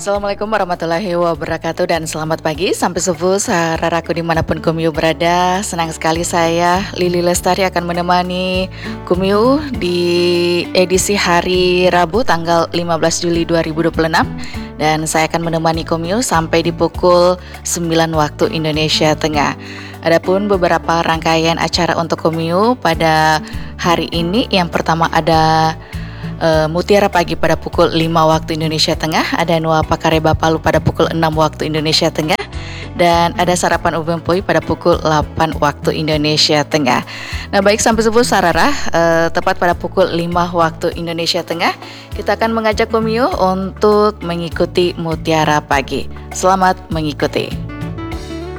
Assalamualaikum warahmatullahi wabarakatuh dan selamat pagi sampai subuh saudaraku dimanapun Kumyu berada. Senang sekali saya Lili Lestari akan menemani Kumyu di edisi hari Rabu tanggal 15 Juli 2026. Dan saya akan menemani Kumyu sampai di pukul 9 waktu Indonesia Tengah. Adapun beberapa rangkaian acara untuk Kumyu pada hari ini, yang pertama ada Mutiara Pagi pada pukul 5 waktu Indonesia Tengah, ada Nua Pakareba Palu pada pukul 6 waktu Indonesia Tengah, dan ada Sarapan Ubin Poi pada pukul 8 waktu Indonesia Tengah. Nah baik, sampai subuh sarara, tepat pada pukul 5 waktu Indonesia Tengah, kita akan mengajak Kumyu untuk mengikuti Mutiara Pagi. Selamat mengikuti.